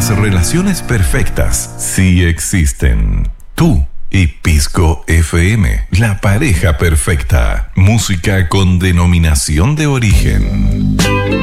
relaciones perfectas sí existen. Tú y Pisco FM, la pareja perfecta. Música con denominación de origen.